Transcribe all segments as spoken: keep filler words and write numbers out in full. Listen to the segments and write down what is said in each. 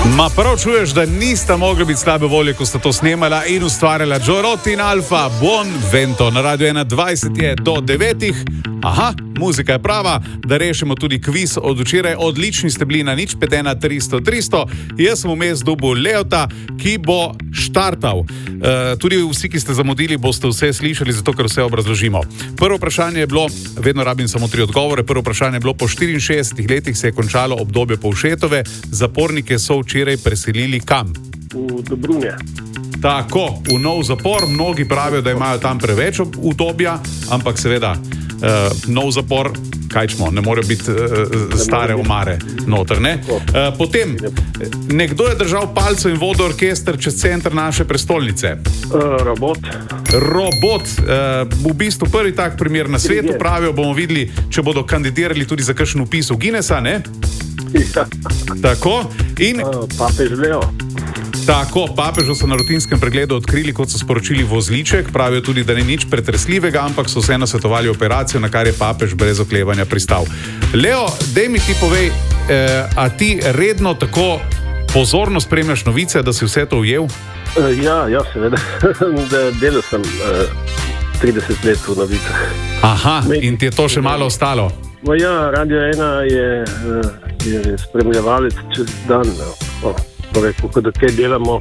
Ma prav čuješ, da nista mogla biti slabe volje, ko sta to snemala in ustvarjala Joe Roth in Alfa, Buon Vento. Na Radio ena dvajset je do devetih. Aha, muzika je prava, da rešimo tudi kviz od včeraj. Odlični ste bili na nič pet ena tristo tristo. Jaz sem vmes dobil Leota, ki bo štartal. E, tudi vsi, ki ste zamudili, boste vse slišali, zato ker vse obrazložimo. Prvo vprašanje je bilo, vedno rabim samo tri odgovore, prvo vprašanje je bilo, po štiriinšestdesetih letih se je končalo obdobje Povšetove, zapornike so včeraj preselili kam? V Dobrunje. Tako, v nov zapor. Mnogi pravijo, da imajo tam preveč udobja, ampak seveda uh, nov zapor, kaj čmo, ne more biti uh, stare omare noter, ne? Uh, potem, nekdo je držal palco in vodil orkester čez center naše prestolnice. Uh, robot. Robot. Uh, v bistvu prvi tak primer na svetu, pravijo, bomo videli, če bodo kandidirali tudi za kakšen vpis v Guinnessa, ne? Ja. Tako. In uh, papež Leo. Tako, papežu so na rutinskem pregledu odkrili, kot so sporočili, vozliček. Pravijo tudi, da ni nič pretresljivega, ampak so vseeno svetovali operacijo, na kar je papež brez oklevanja pristal. Leo, daj mi ti povej, eh, a ti redno tako pozorno spremljaš novice, da si vse to ujel? Uh, ja, ja, seveda. Delal sem uh, trideset let v novicah. Aha, in ti je to še malo ostalo? No ja, Radio ena je, uh, je spremljevalec čez dan. Oh. Rekel, ko da kaj delamo,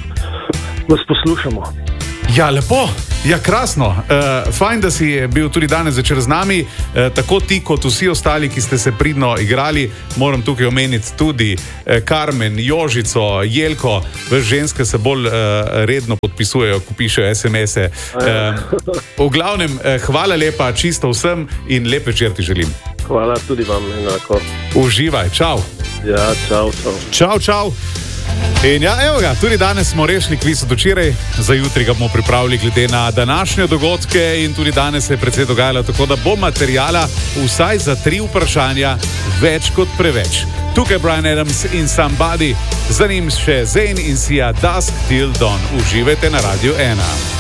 vas poslušamo. Ja, lepo, ja, krasno. E, fajn, da si bil tudi danes večer z nami. E, tako ti, kot vsi ostali, ki ste se pridno igrali. Moram tukaj omeniti tudi e, Karmen, Jožico, Jelko. Veš, ženske se bolj e, redno podpisujejo, ko pišejo es em ese. E, v glavnem, e, hvala lepa čisto vsem in lep večer ti želim. Hvala tudi vam enako. Uživaj, čau. Ja, čau, čau. Čau, čau. In ja, evo ga, tudi danes smo rešili kviz od včeraj, za jutri ga bomo pripravili glede na današnje dogodke in tudi danes se je precej dogajalo, tako da bo materijala vsaj za tri vprašanja več kot preveč. Tukaj Bryan Adams in Somebody, za njim še Zayn in Sia, Dusk Till Dawn. Uživajte na Radio ena.